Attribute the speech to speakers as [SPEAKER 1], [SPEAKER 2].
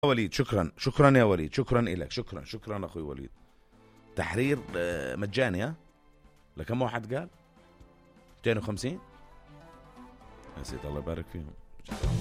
[SPEAKER 1] وليد شكرا يا وليد، شكرا لك، شكرا أخوي وليد. تحرير مجاني. ها لكم واحد قال 250 يا سيد الله يبارك فيهم.